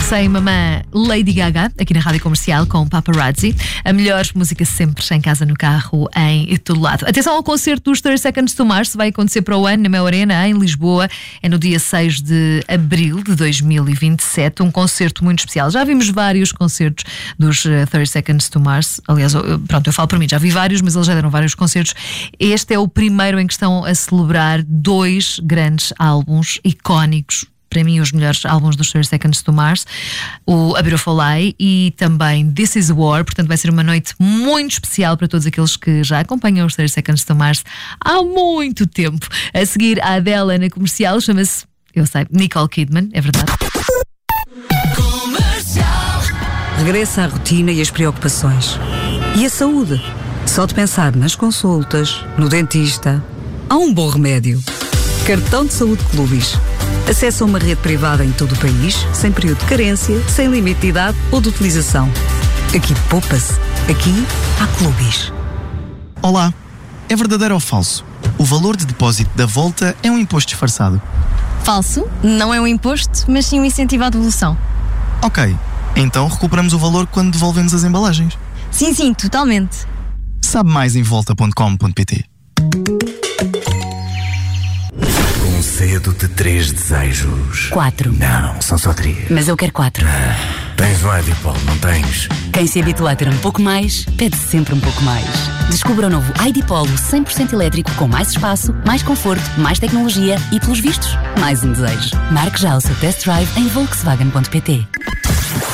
Sem Mamã, Lady Gaga, aqui na Rádio Comercial com Paparazzi. A melhor música sempre, em casa, no carro, em todo lado. Atenção ao concerto dos 30 Seconds to Mars, vai acontecer para o ano na Mel Arena, em Lisboa. É no dia 6 de abril de 2027. Um concerto muito especial. Já vimos vários concertos dos 30 Seconds to Mars. Aliás, eu falo para mim, já vi vários, mas eles já deram vários concertos. Este é o primeiro em que estão a celebrar dois grandes álbuns icónicos. Para mim, os melhores álbuns dos 30 Seconds to Mars, o A Beautiful Lie e também This Is War. Portanto, vai ser uma noite muito especial para todos aqueles que já acompanham os 30 Seconds to Mars há muito tempo. A seguir, a Adele na Comercial, chama-se, eu sei, Nicole Kidman, é verdade. Regressa à rotina e as preocupações. E a saúde? Só de pensar nas consultas, no dentista, há um bom remédio. Cartão de Saúde Clubis. Acesse a uma rede privada em todo o país, sem período de carência, sem limite de idade ou de utilização. Aqui poupa-se. Aqui há Clubis. Olá, é verdadeiro ou falso? O valor de depósito da Volta é um imposto disfarçado. Falso, não é um imposto, mas sim um incentivo à devolução. Ok, então recuperamos o valor quando devolvemos as embalagens. Sim, totalmente. Sabe mais em volta.com.pt. Concedo de 3 desejos. 4. Não, são só 3. Mas eu quero 4. Tens um iDipol, não tens? Quem se habitua a ter um pouco mais, pede sempre um pouco mais. Descubra o novo iDipol 100% elétrico com mais espaço, mais conforto, mais tecnologia e, pelos vistos, mais um desejo. Marque já o seu test drive em Volkswagen.pt.